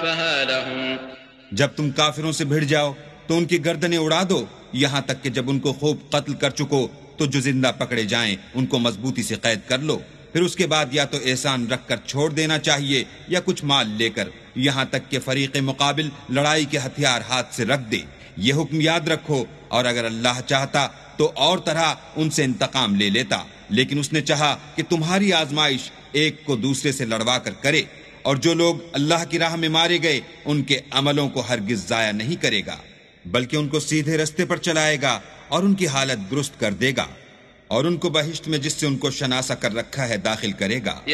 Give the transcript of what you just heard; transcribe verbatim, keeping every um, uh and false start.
فأصابها لهم जब तुम काफिरों से भिड़ जाओ तो उनकी गर्दनें उड़ा दो, यहाँ तक कि जब उनको खूब कत्ल कर चुको तो जो जिंदा पकड़े जाएं उनको मजबूती से कैद कर लो। फिर उसके बाद या तो एहसान रखकर छोड़ देना चाहिए या कुछ माल लेकर, यहाँ तक कि फरीक मुकाबिल लड़ाई के हथियार हाथ से रख दे। ये हुक्म याद रखो, और अगर अल्लाह चाहता तो और तरह उनसे इंतकाम ले लेता, लेकिन उसने चाहा कि तुम्हारी आजमाइश एक को दूसरे से लड़वा कर करे, और जो लोग अल्लाह की राह में मारे गए उनके अमलों को हरगिज जाया नहीं करेगा, बल्कि उनको सीधे रास्ते पर चलाएगा और उनकी हालत दुरुस्त कर देगा, और उनको बहिश्त में जिससे उनको शनासा कर रखा है दाखिल करेगा।